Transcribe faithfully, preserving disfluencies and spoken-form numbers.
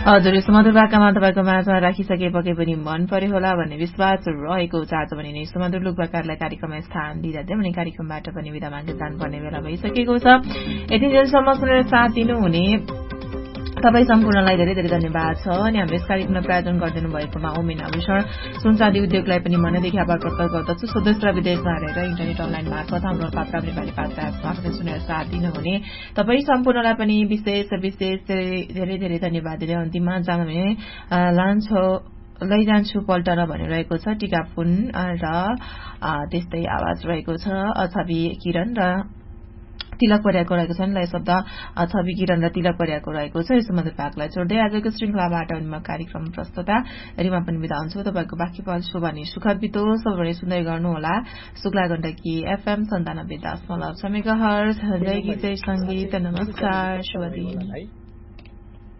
हजुर यस मधुर भाकामा तपाईँको माझमा राखिसके पके पनि मन पर्यो होला भन्ने विश्वास रहेको छ। आज भने नै सुमधुर लोकभाकाहरूलाई कार्यक्रममा स्थान दिँदै भने कार्यक्रमबाट पनि विदा माग्दै जानुपर्ने बेला भइसकेको छ। यति जेलसम्म सुनेर साथ दिनुहुने तपाईँ सम्पूर्णलाई धेरै धेरै धन्यवाद छ। अनि हाम्रो यस कार्यक्रमलाई प्रायोजन गरिदिनु भएकोमा उमेन आभूषण सुनचाँदी उद्योगलाई पनि मनैदेखि आभार प्रकट गर्दछु। स्वदेश र विदेशमा रहेर इन्टरनेट अनलाइन मार्फत हाम्रो पात्रा नेपाली पात्रबाट सुनेर साथ दिनुहुने तपाईँ सम्पूर्णलाई पनि विशेष विशेष धेरै धेरै धन्यवाद दिँदै अन्तिममा जाने लान्छौ लैजान्छु पल्टन भनिरहेको छ टिकापुन र त्यस्तै आवाज रहेको छ छवि किरण र तिलक पर्याको रहेको छ नि शब्द छवि किरण र तिलक पर्याको रहेको छ। यस मधुर भागलाई छोड्दै आजको श्रृंखलाबाट म कार्यक्रम प्रस्तुता रिमा पनि बिदा हुन्छु। तपाईँको बाँकी पल शुभ अनि सुखद बितोस् सबैले सुन्दै गर्नुहोला शुक्ला गण्डकी एफएम सन्तानब्बे दशमलव छ मेगाहर्ज जय गीत जय संगीत नमस्कार शुभ दिन।